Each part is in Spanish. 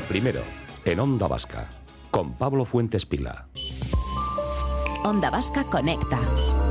primero, en Onda Vasca, con Pablo Fuentes Pila. Onda Vasca Conecta.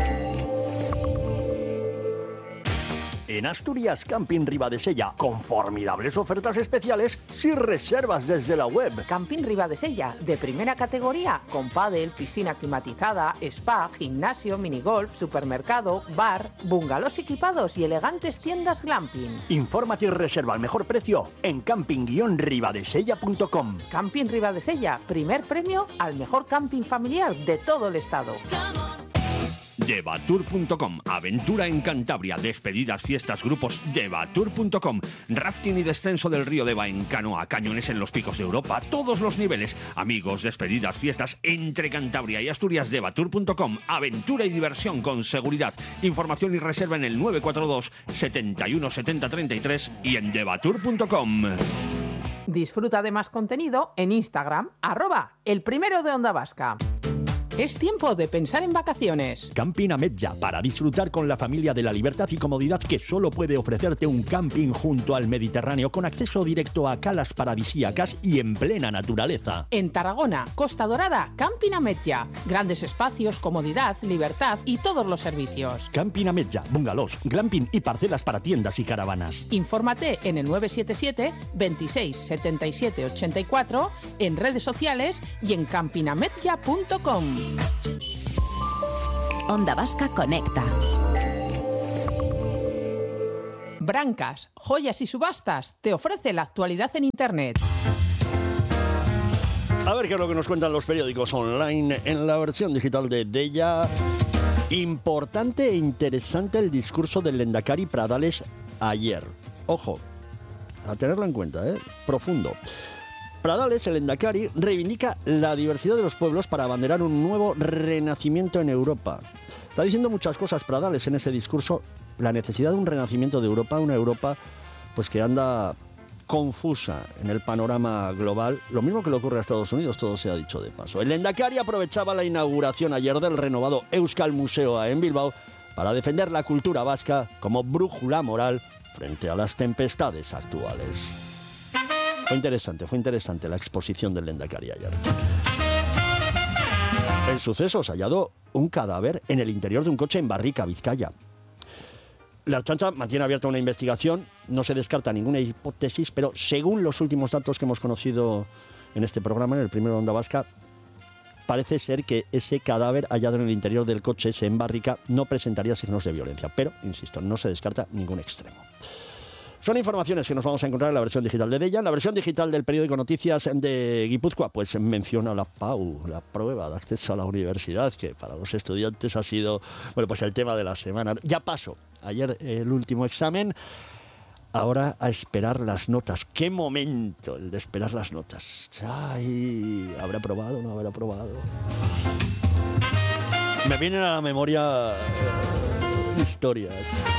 En Asturias, Camping Ribadesella, con formidables ofertas especiales si reservas desde la web. Camping Ribadesella, de primera categoría, con pádel, piscina climatizada, spa, gimnasio, minigolf, supermercado, bar, bungalows equipados y elegantes tiendas glamping. Infórmate y reserva al mejor precio en camping-ribadesella.com. Camping Ribadesella, primer premio al mejor camping familiar de todo el estado. Devatur.com, aventura en Cantabria, despedidas, fiestas, grupos. Devatur.com, rafting y descenso del río Deva en canoa, cañones en los picos de Europa, todos los niveles. Amigos, despedidas, fiestas entre Cantabria y Asturias. Devatur.com, aventura y diversión con seguridad. Información y reserva en el 942 71 70 33 y en devatur.com. Disfruta de más contenido en Instagram, @elprimero de Onda Vasca. Es tiempo de pensar en vacaciones. Camping Ametlla, para disfrutar con la familia de la libertad y comodidad que solo puede ofrecerte un camping junto al Mediterráneo, con acceso directo a calas paradisíacas y en plena naturaleza. En Tarragona, Costa Dorada, Camping Ametlla. Grandes espacios, comodidad, libertad y todos los servicios. Camping Ametlla, bungalows, glamping y parcelas para tiendas y caravanas. Infórmate en el 977 26 77 84, en redes sociales y en campingametlla.com. Onda Vasca Conecta. Brancas, joyas y subastas te ofrece la actualidad en Internet. A ver qué es lo que nos cuentan los periódicos online en la versión digital de Deia. Importante e interesante el discurso del Lehendakari Pradales ayer. Ojo, a tenerlo en cuenta, profundo. Pradales, el Lehendakari, reivindica la diversidad de los pueblos para abanderar un nuevo renacimiento en Europa. Está diciendo muchas cosas Pradales en ese discurso, la necesidad de un renacimiento de Europa, una Europa pues que anda confusa en el panorama global, lo mismo que le ocurre a Estados Unidos, todo se ha dicho de paso. El Lehendakari aprovechaba la inauguración ayer del renovado Euskal Museoa en Bilbao para defender la cultura vasca como brújula moral frente a las tempestades actuales. Fue interesante la exposición del Lehendakari ayer. En sucesos, hallado un cadáver en el interior de un coche en Barrica, Vizcaya. La Ertzaintza mantiene abierta una investigación, no se descarta ninguna hipótesis, pero según los últimos datos que hemos conocido en este programa, en el primero de Onda Vasca, parece ser que ese cadáver hallado en el interior del coche, ese en Barrica, no presentaría signos de violencia. Pero, insisto, no se descarta ningún extremo. Son informaciones que nos vamos a encontrar en la versión digital de Deia. En la versión digital del periódico Noticias de Guipúzcoa, pues menciona la PAU, la prueba de acceso a la universidad, que para los estudiantes ha sido, pues el tema de la semana. Ya pasó ayer el último examen, ahora a esperar las notas. ¡Qué momento el de esperar las notas! ¡Ay! ¿Habrá aprobado o no habrá aprobado? Me vienen a la memoria historias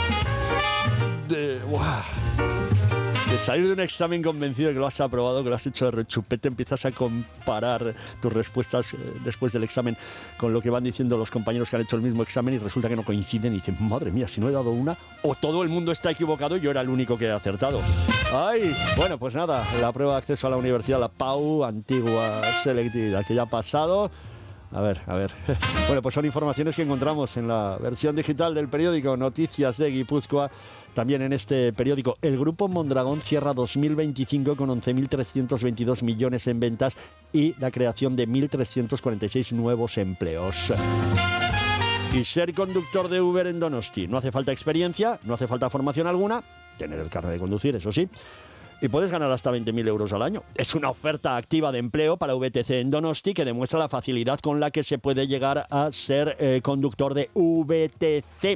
de salir de un examen convencido de que lo has aprobado, que lo has hecho de rechupete, empiezas a comparar tus respuestas después del examen con lo que van diciendo los compañeros que han hecho el mismo examen y resulta que no coinciden y dicen, madre mía, si no he dado una, o todo el mundo está equivocado y yo era el único que he acertado. ¡Ay! Bueno, pues nada, la prueba de acceso a la universidad, la PAU, antigua selectividad, que ya ha pasado. A ver. Bueno, pues son informaciones que encontramos en la versión digital del periódico Noticias de Guipúzcoa. También en este periódico, el Grupo Mondragón cierra 2025 con 11.322 millones en ventas y la creación de 1.346 nuevos empleos. Y ser conductor de Uber en Donosti. No hace falta experiencia, no hace falta formación alguna, tener el carnet de conducir, eso sí. Y puedes ganar hasta 20.000 euros al año. Es una oferta activa de empleo para VTC en Donosti que demuestra la facilidad con la que se puede llegar a ser conductor de VTC.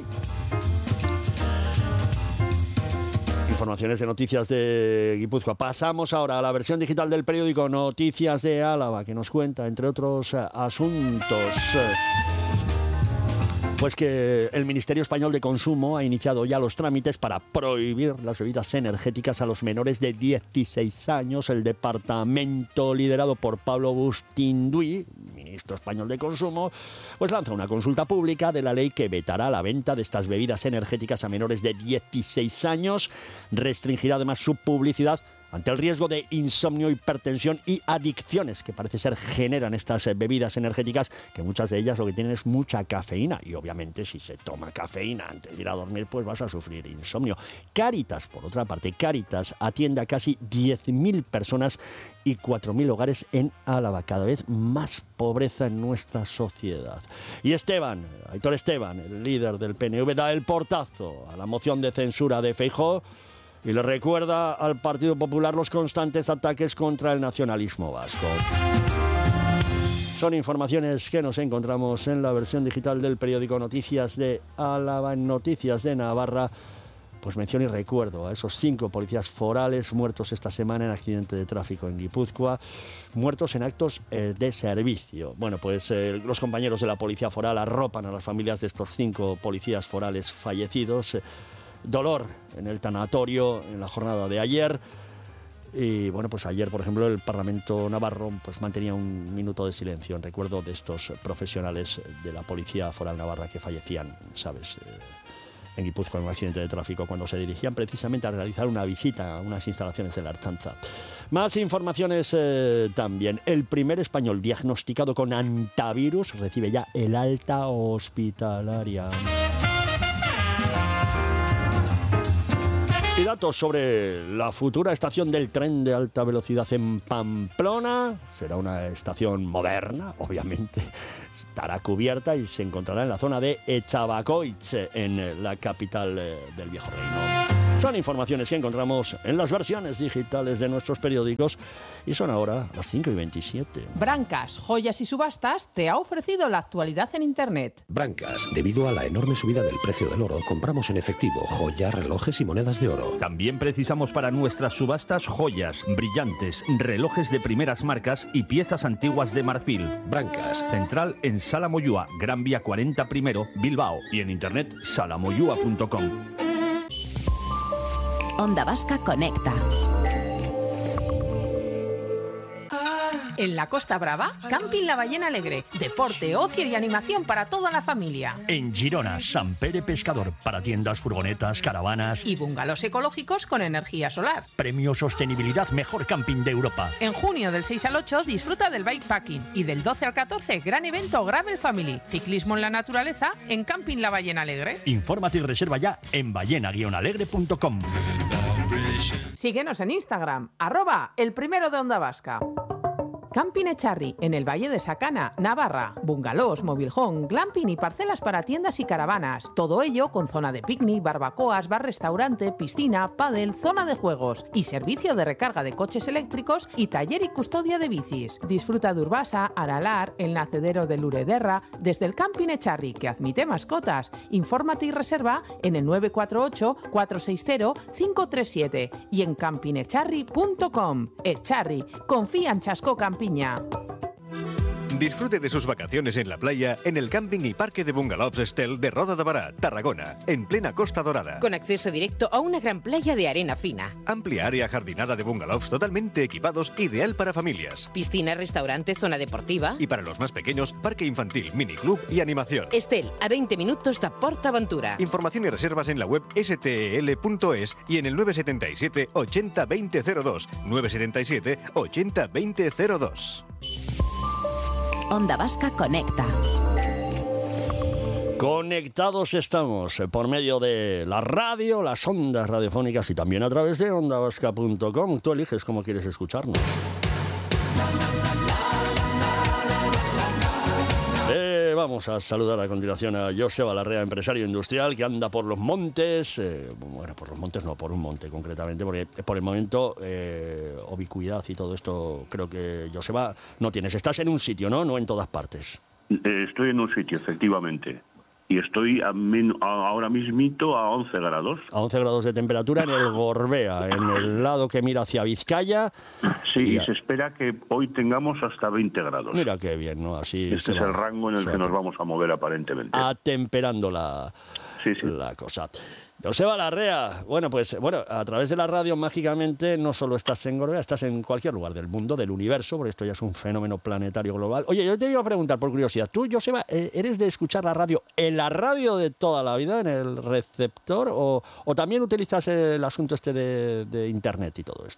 Informaciones de Noticias de Guipúzcoa. Pasamos ahora a la versión digital del periódico Noticias de Álava, que nos cuenta, entre otros asuntos, pues que el Ministerio Español de Consumo ha iniciado ya los trámites para prohibir las bebidas energéticas a los menores de 16 años. El departamento liderado por Pablo Bustinduy, ministro español de Consumo, pues lanza una consulta pública de la ley que vetará la venta de estas bebidas energéticas a menores de 16 años. Restringirá además su publicidad ante el riesgo de insomnio, hipertensión y adicciones que parece ser generan estas bebidas energéticas, que muchas de ellas lo que tienen es mucha cafeína, y obviamente si se toma cafeína antes de ir a dormir, pues vas a sufrir insomnio. Cáritas, por otra parte, Cáritas atiende a casi 10.000 personas y 4.000 hogares en Álava, cada vez más pobreza en nuestra sociedad. Y Aitor Esteban, el líder del PNV, da el portazo a la moción de censura de Feijóo y le recuerda al Partido Popular los constantes ataques contra el nacionalismo vasco. Son informaciones que nos encontramos en la versión digital del periódico Noticias de Álava, en Noticias de Navarra. Pues menciono y recuerdo a esos 5 policías forales muertos esta semana en accidente de tráfico en Guipúzcoa, muertos en actos de servicio. Bueno, pues los compañeros de la policía foral arropan a las familias de estos 5 policías forales fallecidos. Dolor en el tanatorio en la jornada de ayer. Y bueno, pues ayer, por ejemplo, el Parlamento navarro pues mantenía un minuto de silencio en recuerdo de estos profesionales de la policía foral navarra que fallecían, ¿sabes?, en Guipúzcoa en un accidente de tráfico cuando se dirigían precisamente a realizar una visita a unas instalaciones de la Ertzaintza. Más informaciones también. El primer español diagnosticado con antivirus recibe ya el alta hospitalaria. Y datos sobre la futura estación del tren de alta velocidad en Pamplona. Será una estación moderna, obviamente. Estará cubierta y se encontrará en la zona de Echabacoitz, en la capital del Viejo Reino. Son informaciones que encontramos en las versiones digitales de nuestros periódicos y son ahora las 5:27. Brancas, Joyas y Subastas te ha ofrecido la actualidad en Internet. Brancas, debido a la enorme subida del precio del oro, compramos en efectivo joyas, relojes y monedas de oro. También precisamos para nuestras subastas joyas, brillantes, relojes de primeras marcas y piezas antiguas de marfil. Brancas. Central en Sala Moyúa, Gran Vía 40 primero, Bilbao, y en internet salamoyua.com. Onda Vasca Conecta. En la Costa Brava, Camping La Ballena Alegre. Deporte, ocio y animación para toda la familia. En Girona, Sant Pere Pescador, para tiendas, furgonetas, caravanas. Y bungalows ecológicos con energía solar. Premio Sostenibilidad Mejor Camping de Europa. En junio del 6 al 8 disfruta del bikepacking. Y del 12 al 14, gran evento Gravel Family. Ciclismo en la naturaleza en Camping La Ballena Alegre. Infórmate y reserva ya en ballena-alegre.com. Síguenos en Instagram, @elprimero de Onda Vasca. Camping Echarri, en el Valle de Sacana, Navarra. Bungalows, mobilhome, glamping y parcelas para tiendas y caravanas. Todo ello con zona de picnic, barbacoas, bar-restaurante, piscina, pádel, zona de juegos y servicio de recarga de coches eléctricos y taller y custodia de bicis. Disfruta de Urbasa, Aralar, el nacedero de Lurederra, desde el Camping Echarri, que admite mascotas. Infórmate y reserva en el 948-460-537 y en campingecharri.com. Echarri, confía en Chasco Campiña. Disfrute de sus vacaciones en la playa en el camping y parque de bungalows Estel de Roda de Bará, Tarragona, en plena Costa Dorada. Con acceso directo a una gran playa de arena fina. Amplia área jardinada de bungalows totalmente equipados, ideal para familias. Piscina, restaurante, zona deportiva. Y para los más pequeños, parque infantil, miniclub y animación. Estel, a 20 minutos de PortAventura. Información y reservas en la web stel.es y en el 977 80 2002. 977 80 2002. Onda Vasca Conecta. Conectados estamos por medio de la radio, las ondas radiofónicas y también a través de ondavasca.com. Tú eliges cómo quieres escucharnos. Vamos a saludar a continuación a Joseba Larrea, empresario industrial que anda por los montes, bueno, por los montes no, por un monte concretamente, porque por el momento ubicuidad y todo esto, creo que Joseba no tienes. Estás en un sitio, ¿no? No en todas partes. Estoy en un sitio, efectivamente. Y estoy ahora mismito a 11 grados. A 11 grados de temperatura en el Gorbea, en el lado que mira hacia Vizcaya. Sí, y se espera que hoy tengamos hasta 20 grados. Mira qué bien, ¿no? Así este es el rango en el que nos vamos a mover aparentemente. Atemperando la cosa. Joseba Larrea, bueno, a través de la radio mágicamente no solo estás en Gorbea, estás en cualquier lugar del mundo, del universo, porque esto ya es un fenómeno planetario global. Oye, yo te iba a preguntar por curiosidad, ¿tú, Joseba, eres de escuchar la radio en la radio de toda la vida, en el receptor, o también utilizas el asunto este de internet y todo esto?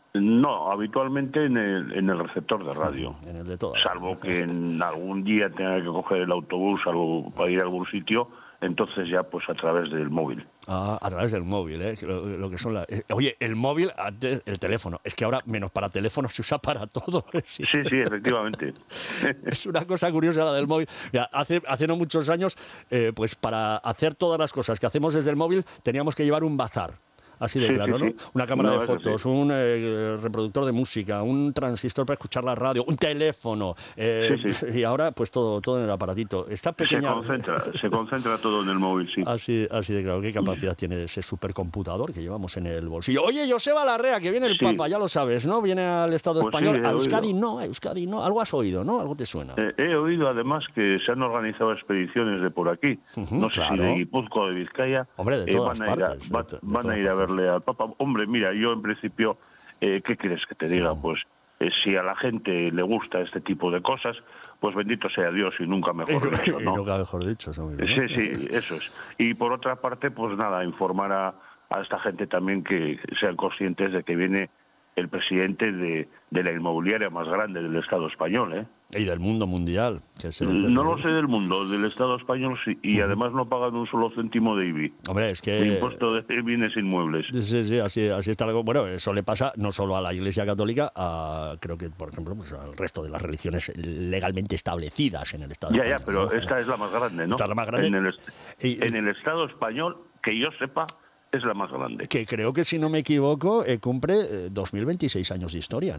No, habitualmente en el receptor de radio. En el de todas. Salvo que en algún día tenga que coger el autobús para ir a algún sitio, entonces ya pues a través del móvil. Ah, a través del móvil, ¿eh? Lo que son oye, el móvil, antes el teléfono. Es que ahora, menos para teléfono, se usa para todo. Sí, efectivamente. Es una cosa curiosa la del móvil. Mira, hace no muchos años, pues para hacer todas las cosas que hacemos desde el móvil, teníamos que llevar un bazar. Así de claro, ¿no? Una cámara de fotos, un reproductor de música, un transistor para escuchar la radio, un teléfono. Y ahora, pues todo en el aparatito. Esta pequeña... Se concentra todo en el móvil, sí. Así de claro. ¿Qué capacidad tiene ese supercomputador que llevamos en el bolsillo? Oye, Joseba Larrea, que viene el Papa, ya lo sabes, ¿no? Viene al Estado español. A Euskadi no. Algo has oído, ¿no? Algo te suena. He oído, además, que se han organizado expediciones de por aquí. No sé si de Guipúzcoa o de Vizcaya. Hombre, de todas partes. Van a ir a verle al Papa. Hombre, mira, yo en principio, ¿qué quieres que te diga? Pues si a la gente le gusta este tipo de cosas, pues bendito sea Dios y nunca mejor dicho, ¿no? Nunca mejor dicho, ¿no? Sí, eso es. Y por otra parte, pues nada, informar a esta gente también que sean conscientes de que viene el presidente de la inmobiliaria más grande del Estado español, ¿eh? Y del mundo mundial. No lo sé del mundo, del Estado español sí, y además no pagan un solo céntimo de IBI. Hombre, es que... El impuesto de bienes inmuebles. Sí, así está algo. Bueno, eso le pasa no solo a la Iglesia Católica, creo que, por ejemplo, pues al resto de las religiones legalmente establecidas en el Estado español. Pero ¿no? esta es la más grande, ¿no? Esta es la más grande. En el Estado español, que yo sepa, es la más grande. Que creo que, si no me equivoco, cumple 2026 años de historia.